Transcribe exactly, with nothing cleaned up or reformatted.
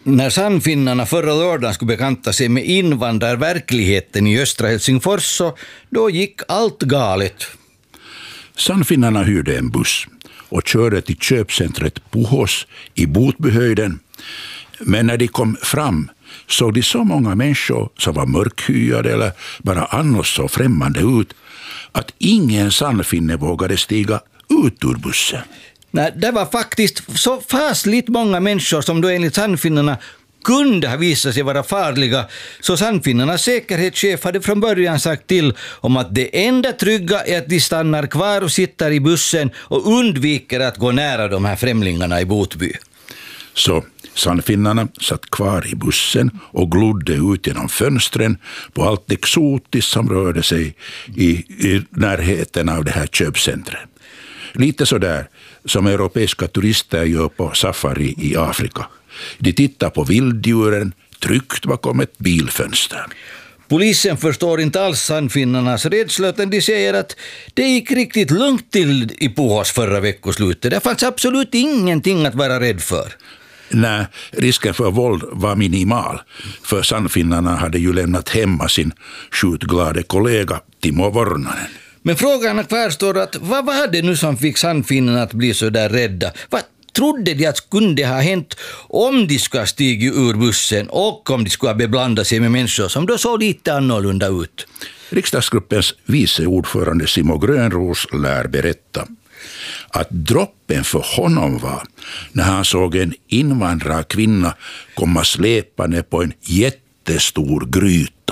När sannfinnarna förra lördagen skulle bekanta sig med invandrarverkligheten i östra Helsingfors så då gick allt galet. Sannfinnarna hyrde en buss och körde till köpcentret Puhos i Botbyhöjden. Men när de kom fram såg de så många människor som var mörkhyade eller bara annars så främmande ut att ingen sannfinne vågade stiga ut ur bussen. Nej, det var faktiskt så fasligt många människor som då enligt sannfinnarna kunde ha visat sig vara farliga, så sannfinnarnas säkerhetschef hade från början sagt till om att det enda trygga är att de stannar kvar och sitter i bussen och undviker att gå nära de här främlingarna i Botby. Så sannfinnarna satt kvar i bussen och glodde ut genom fönstren på allt exotiskt som rörde sig i, i närheten av det här köpcentret. Lite så där som europeiska turister gör på safari i Afrika. De tittar på vilddjuren tryckt bakom ett bilfönster. Polisen förstår inte alls sannfinnarnas rädsla, utan de säger att det gick riktigt lugnt till i Puhos förra veckoslutet. Det fanns absolut ingenting att vara rädd för. Nej, risken för våld var minimal, för sannfinnarna hade ju lämnat hemma sin skjutglade kollega Timo Vornanen. Men frågan kvarstår att vad var det nu som fick sannfinnarna att bli så där rädda? Vad trodde de att kunde ha hänt om de skulle ha stigit ur bussen och om de skulle ha beblandat sig med människor som då såg lite annorlunda ut? Riksdagsgruppens vice ordförande Simo Grönros lär berätta att droppen för honom var när han såg en invandrarkvinna komma släpande på en jättestor gryta.